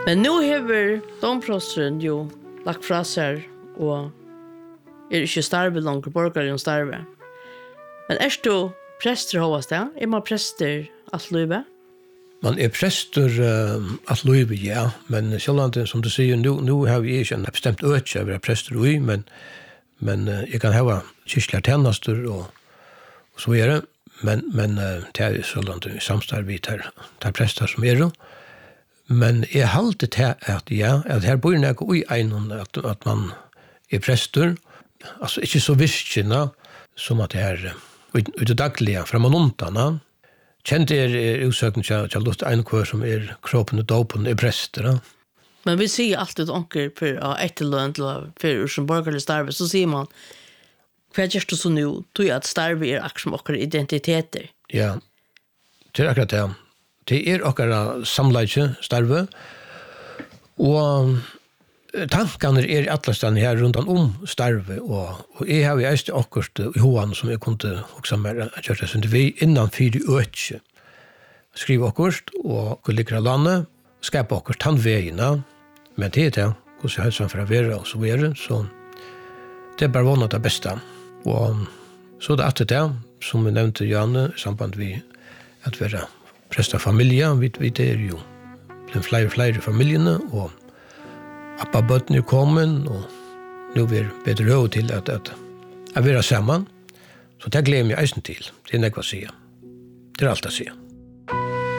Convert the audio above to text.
Men nu har domprosteren jo lagt fra seg og ikke starve langt borgere starve. Men du prester hovast det? Man prester alt livet? Man prester alt livet, ja. Men sjølv som du sier, nu har vi ikke en bestemt øke av prester i, men jeg kan ha kyrklige tjenester og så videre. Men det sjølv i samstarv vi tar prester som Men jeg halte til at at her bor noe i egnen at man prester, altså ikke så virkende som at det ut det daglige fra manontene. Kjent utsøkende til luft en som kroppen og dopen prester. Men vi sier alltid onker for etterløn for som borgerlig starve, så sier man hva gjør du så nå? Du at starve akkurat som okker identiteter. Ja, det akkurat det. Det okkara samleidje starve, og tankene atlastan her rundt om starve, og jeg har jo eist akkurat i hoan som jeg kunne også mer kjørte sånn vi innan 4 øtje. Skrive akkurat, og kunne ligge landet, skape akkurat tannvegene, men det det, hvordan helst han for å være og så videre, så det bare vannet det beste. Og så det etter det, som vi nevnte Janne, i samband vi at vi presta familie, vi jo den flere familiene, og appa-bøtten kommet, og nå er bedre råd til at være sammen. Så det gleder jeg eisen til. Det nekva å si. Det alt å si.